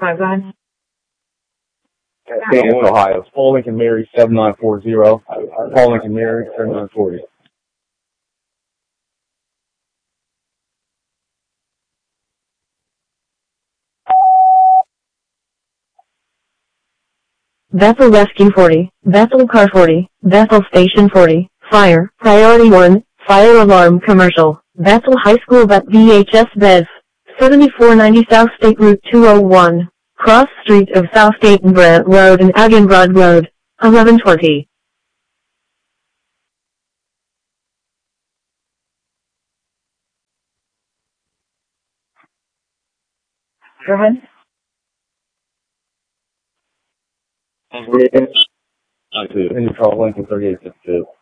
Hi, go ahead. Stanton, Ohio. Paul Lincoln Mary 7940. Paul Lincoln Mary 7940. Bethel Rescue 40, Bethel Car 40, Bethel Station 40, Fire, Priority 1, Fire Alarm Commercial, Bethel High School VHS Bev, 7490 South State Route 201, Cross Street of South Dayton Brant Road and Agenbrod Road, 1120. Go ahead. And you call Lincoln 3862.